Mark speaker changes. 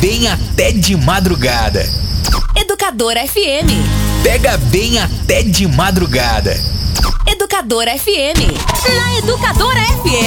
Speaker 1: bem até de madrugada.
Speaker 2: Educadora FM.
Speaker 1: Pega bem até de madrugada.
Speaker 2: Educadora FM. Na Educadora FM.